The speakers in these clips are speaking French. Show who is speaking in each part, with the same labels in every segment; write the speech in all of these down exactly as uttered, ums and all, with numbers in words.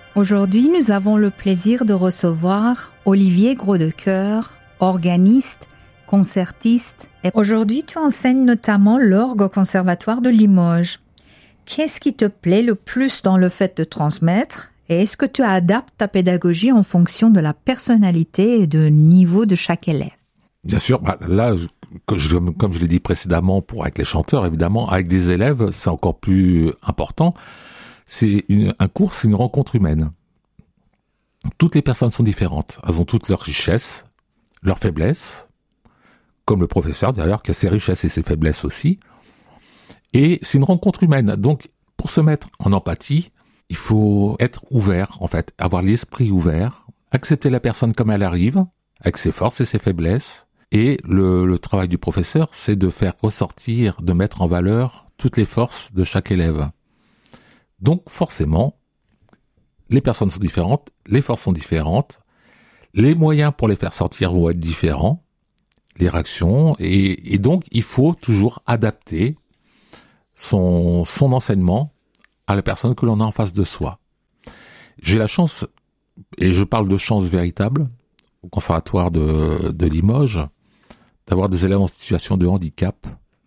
Speaker 1: Aujourd'hui, nous avons le plaisir de recevoir Olivier Gros-de-Cœur, organiste, concertiste. Et aujourd'hui, tu enseignes notamment l'orgue au Conservatoire de Limoges. Qu'est-ce qui te plaît le plus dans le fait de transmettre? Et est-ce que tu adaptes ta pédagogie en fonction de la personnalité et du niveau de chaque élève?
Speaker 2: Bien sûr, bah là, comme je, comme je l'ai dit précédemment, pour avec les chanteurs, évidemment, avec des élèves, c'est encore plus important. C'est une, un cours, c'est une rencontre humaine. Toutes les personnes sont différentes. Elles ont toutes leurs richesses, leurs faiblesses, comme le professeur d'ailleurs, qui a ses richesses et ses faiblesses aussi. Et c'est une rencontre humaine. Donc, pour se mettre en empathie, il faut être ouvert, en fait, avoir l'esprit ouvert, accepter la personne comme elle arrive, avec ses forces et ses faiblesses. Et le, le travail du professeur, c'est de faire ressortir, de mettre en valeur toutes les forces de chaque élève. Donc, forcément, les personnes sont différentes, les forces sont différentes, les moyens pour les faire sortir vont être différents, les réactions, et, et donc, il faut toujours adapter son, son enseignement à la personne que l'on a en face de soi. J'ai la chance, et je parle de chance véritable, au Conservatoire de, de Limoges, d'avoir des élèves en situation de handicap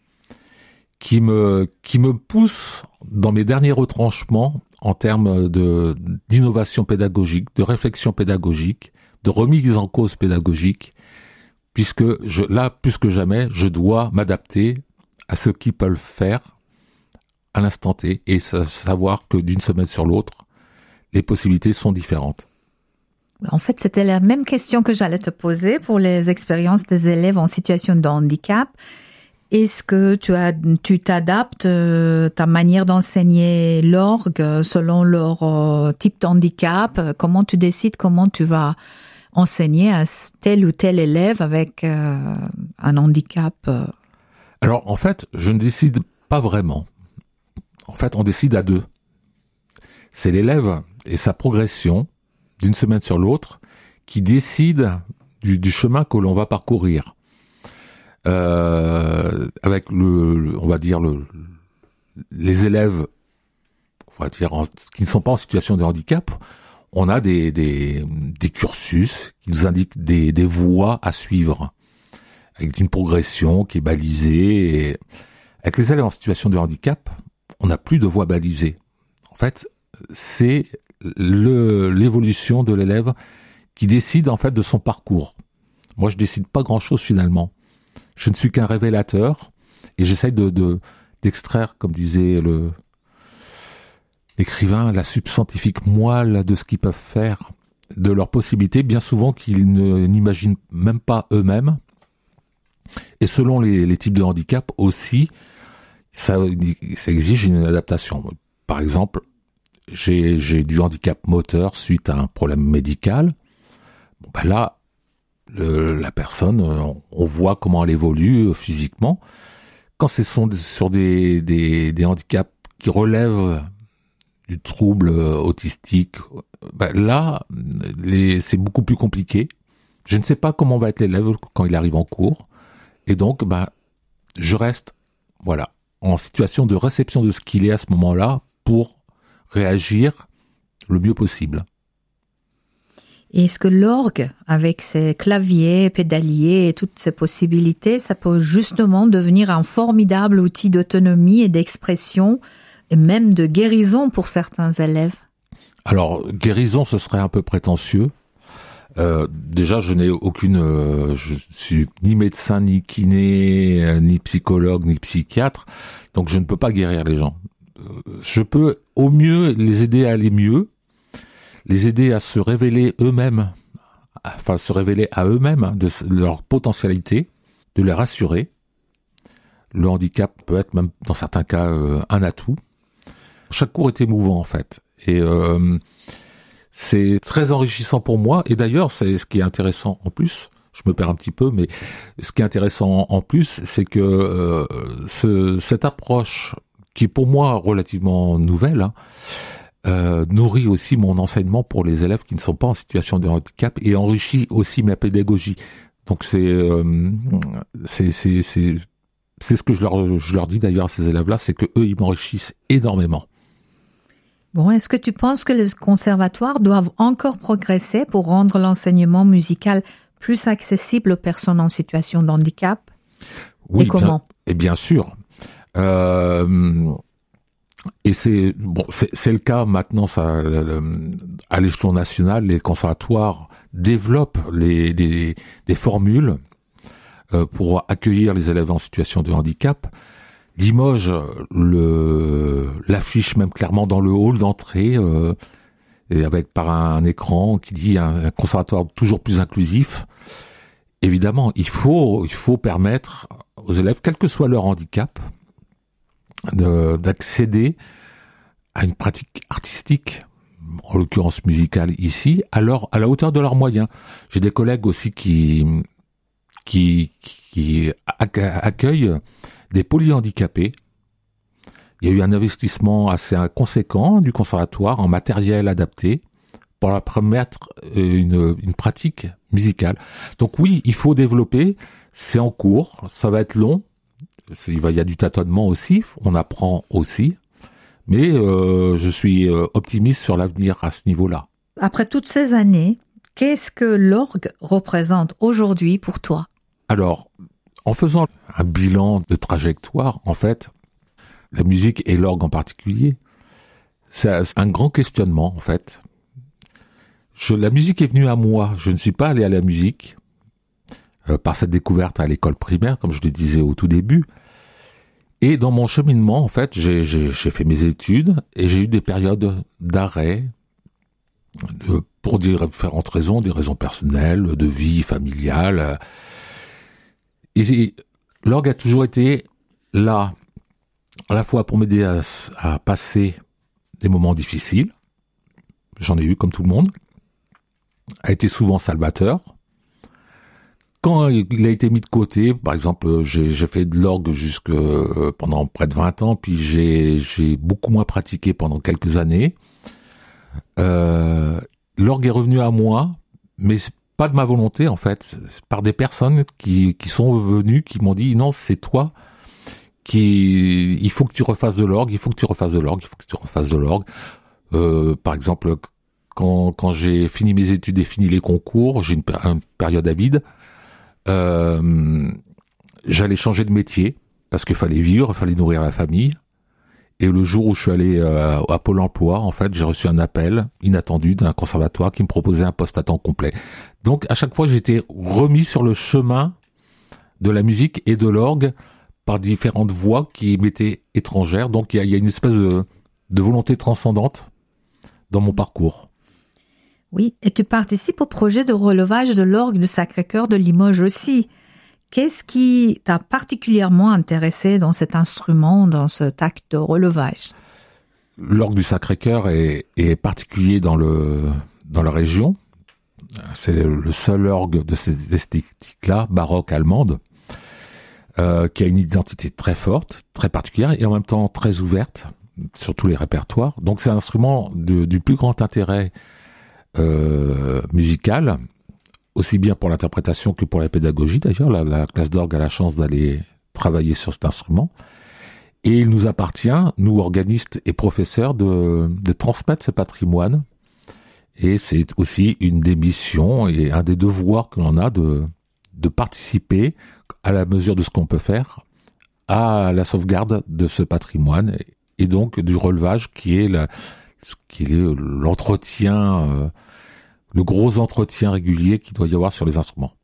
Speaker 2: qui me, qui me poussent dans mes derniers retranchements en termes de, d'innovation pédagogique, de réflexion pédagogique, de remise en cause pédagogique, puisque je, là, plus que jamais, je dois m'adapter à ce qu'ils peuvent faire à l'instant T et savoir que d'une semaine sur l'autre, les possibilités sont différentes.
Speaker 1: En fait, c'était la même question que j'allais te poser pour les expériences des élèves en situation de handicap. Est-ce que tu as, tu t'adaptes euh, ta manière d'enseigner l'orgue selon leur euh, type de handicap? Comment tu décides comment tu vas enseigner à tel ou tel élève avec euh, un handicap? euh...
Speaker 2: Alors, en fait, je ne décide pas vraiment. En fait, on décide à deux. C'est l'élève et sa progression d'une semaine sur l'autre qui décide du, du chemin que l'on va parcourir. Euh, avec le, le, on va dire le, les élèves, on va dire en, qui ne sont pas en situation de handicap, on a des, des, des cursus qui nous indiquent des, des voies à suivre, avec une progression qui est balisée. Et avec les élèves en situation de handicap, on n'a plus de voie balisée. En fait, c'est le, l'évolution de l'élève qui décide en fait de son parcours. Moi, je décide pas grand-chose finalement. Je ne suis qu'un révélateur et j'essaye de, de d'extraire, comme disait le l'écrivain, la subscientifique moelle de ce qu'ils peuvent faire, de leurs possibilités, bien souvent qu'ils ne, n'imaginent même pas eux-mêmes. Et selon les, les types de handicap aussi, ça, ça exige une adaptation. Par exemple, j'ai, j'ai du handicap moteur suite à un problème médical. Bon, ben là, le, la personne, on, on voit comment elle évolue physiquement. Quand ce sont sur des, des, des handicaps qui relèvent du trouble autistique, ben là, les, c'est beaucoup plus compliqué. Je ne sais pas comment va être l'élève quand il arrive en cours. Et donc, ben, je reste, voilà, en situation de réception de ce qu'il est à ce moment-là pour réagir le mieux possible.
Speaker 1: Et est-ce que l'orgue, avec ses claviers, pédaliers et toutes ces possibilités, ça peut justement devenir un formidable outil d'autonomie et d'expression, et même de guérison pour certains élèves?
Speaker 2: Alors, guérison, ce serait un peu prétentieux. Euh, déjà, je n'ai aucune... Euh, je suis ni médecin, ni kiné, euh, ni psychologue, ni psychiatre, donc je ne peux pas guérir les gens. Euh, je peux au mieux les aider à aller mieux, les aider à se révéler eux-mêmes, enfin se révéler à eux-mêmes de leur potentialité, de les rassurer. Le handicap peut être même dans certains cas euh, un atout. Chaque cours est émouvant en fait, et euh, c'est très enrichissant pour moi. Et d'ailleurs, c'est ce qui est intéressant en plus. Je me perds un petit peu, mais ce qui est intéressant en plus, c'est que euh, ce, cette approche qui est pour moi relativement nouvelle, hein, Euh, nourrit aussi mon enseignement pour les élèves qui ne sont pas en situation de handicap et enrichit aussi ma pédagogie. Donc c'est euh, c'est c'est c'est c'est ce que je leur je leur dis d'ailleurs à ces élèves-là, c'est que eux ils m'enrichissent énormément.
Speaker 1: Bon, est-ce que tu penses que les conservatoires doivent encore progresser pour rendre l'enseignement musical plus accessible aux personnes en situation de handicap?
Speaker 2: Oui,
Speaker 1: et comment?
Speaker 2: Bien, et bien sûr. Euh, et c'est bon, c'est, c'est le cas maintenant. Ça, le, à l'échelon national, les conservatoires développent les, les, des formules euh, pour accueillir les élèves en situation de handicap. Limoges le, l'affiche même clairement dans le hall d'entrée, euh, et avec par un, un écran qui dit un, un conservatoire toujours plus inclusif. Évidemment, il faut, il faut permettre aux élèves, quel que soit leur handicap, de, d'accéder à une pratique artistique, en l'occurrence musicale ici, à, leur, à la hauteur de leurs moyens. J'ai des collègues aussi qui, qui, qui accueillent des polyhandicapés. Il y a eu un investissement assez conséquent du conservatoire en matériel adapté pour leur permettre une, une pratique musicale. Donc oui, il faut développer, c'est en cours, ça va être long, c'est, il, va, il y a du tâtonnement aussi, on apprend aussi, mais euh, je suis optimiste sur l'avenir à ce niveau-là.
Speaker 1: Après toutes ces années, qu'est-ce que l'orgue représente aujourd'hui pour toi?
Speaker 2: Alors, en faisant un bilan de trajectoire, en fait, la musique et l'orgue en particulier, c'est un grand questionnement, en fait. Je, la musique est venue à moi. Je ne suis pas allé à la musique euh, par cette découverte à l'école primaire, comme je le disais au tout début. Et dans mon cheminement, en fait, j'ai, j'ai, j'ai fait mes études et j'ai eu des périodes d'arrêt de, pour différentes raisons, des raisons personnelles, de vie familiale. Et l'orgue a toujours été là, à la fois pour m'aider à, à passer des moments difficiles, j'en ai eu comme tout le monde, a été souvent salvateur. Quand il a été mis de côté, par exemple, j'ai, j'ai fait de l'orgue jusque pendant près de vingt ans, puis j'ai, j'ai beaucoup moins pratiqué pendant quelques années. Euh, l'orgue est revenu à moi, mais pas de ma volonté en fait, par des personnes qui, qui sont venues, qui m'ont dit non, c'est toi, qui, il faut que tu refasses de l'orgue, il faut que tu refasses de l'orgue, il faut que tu refasses de l'orgue. Euh, par exemple, quand, quand j'ai fini mes études et fini les concours, j'ai une, une période à vide, euh, j'allais changer de métier parce qu'il fallait vivre, il fallait nourrir la famille. Et le jour où je suis allé euh, à Pôle emploi, en fait, j'ai reçu un appel inattendu d'un conservatoire qui me proposait un poste à temps complet. Donc, à chaque fois, j'étais remis sur le chemin de la musique et de l'orgue par différentes voix qui m'étaient étrangères. Donc, il y a, il y a une espèce de, de volonté transcendante dans mon parcours.
Speaker 1: Oui, et tu participes au projet de relevage de l'orgue de Sacré-Cœur de Limoges aussi. Qu'est-ce qui t'a particulièrement intéressé dans cet instrument, dans cet acte de relevage?
Speaker 2: L'orgue du Sacré-Cœur est, est particulier dans le dans la région. C'est le seul orgue de cette esthétique-là, baroque allemande, euh, qui a une identité très forte, très particulière et en même temps très ouverte sur tous les répertoires. Donc c'est un instrument de, du plus grand intérêt euh, musical, aussi bien pour l'interprétation que pour la pédagogie. D'ailleurs, la, la classe d'orgue a la chance d'aller travailler sur cet instrument. Et il nous appartient, nous organistes et professeurs, de, de transmettre ce patrimoine. Et c'est aussi une des missions et un des devoirs que l'on a de, de participer, à la mesure de ce qu'on peut faire, à la sauvegarde de ce patrimoine et donc du relevage qui est, la, qui est l'entretien, euh, le gros entretien régulier qu'il doit y avoir sur les instruments.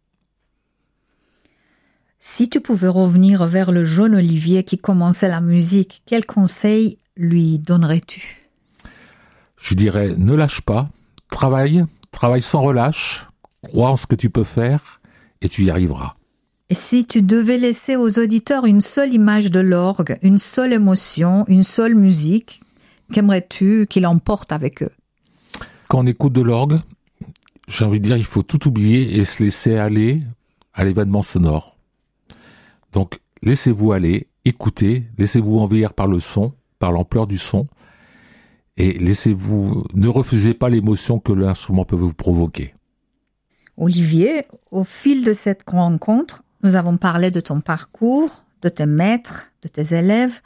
Speaker 1: Si tu pouvais revenir vers le jeune Olivier qui commençait la musique, quel conseil lui donnerais-tu?
Speaker 2: Je dirais, ne lâche pas, travaille, travaille sans relâche, crois en ce que tu peux faire et tu y arriveras.
Speaker 1: Et si tu devais laisser aux auditeurs une seule image de l'orgue, une seule émotion, une seule musique, qu'aimerais-tu qu'il emporte avec eux?
Speaker 2: Quand on écoute de l'orgue, j'ai envie de dire, il faut tout oublier et se laisser aller à l'événement sonore. Donc, laissez-vous aller, écoutez, laissez-vous envahir par le son, par l'ampleur du son, et laissez-vous, ne refusez pas l'émotion que l'instrument peut vous provoquer.
Speaker 1: Olivier, au fil de cette rencontre, nous avons parlé de ton parcours, de tes maîtres, de tes élèves,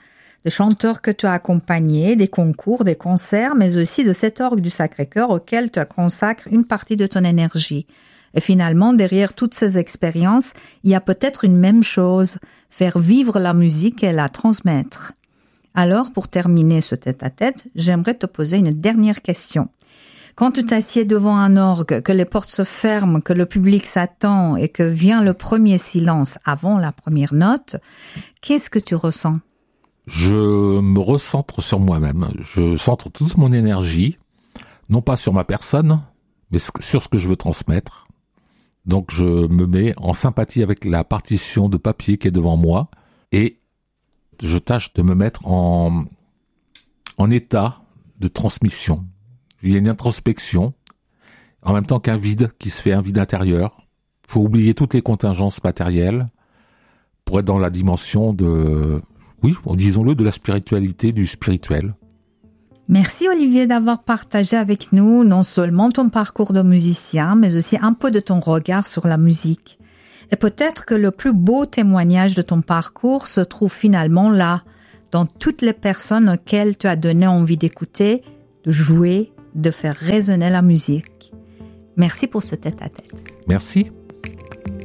Speaker 1: des chanteurs que tu as accompagnés, des concours, des concerts, mais aussi de cet orgue du Sacré-Cœur auquel tu consacres une partie de ton énergie. Et finalement, derrière toutes ces expériences, il y a peut-être une même chose, faire vivre la musique et la transmettre. Alors, pour terminer ce tête-à-tête, j'aimerais te poser une dernière question. Quand tu t'assieds devant un orgue, que les portes se ferment, que le public s'attend et que vient le premier silence avant la première note, qu'est-ce que tu ressens ?
Speaker 2: Je me recentre sur moi-même. Je centre toute mon énergie, non pas sur ma personne, mais sur ce que je veux transmettre. Donc je me mets en sympathie avec la partition de papier qui est devant moi et je tâche de me mettre en, en état de transmission. Il y a une introspection, en même temps qu'un vide qui se fait, un vide intérieur. Il faut oublier toutes les contingences matérielles pour être dans la dimension de, oui, disons-le, de la spiritualité, du spirituel.
Speaker 1: Merci Olivier d'avoir partagé avec nous non seulement ton parcours de musicien, mais aussi un peu de ton regard sur la musique. Et peut-être que le plus beau témoignage de ton parcours se trouve finalement là, dans toutes les personnes auxquelles tu as donné envie d'écouter, de jouer, de faire résonner la musique. Merci pour ce tête-à-tête.
Speaker 2: Merci.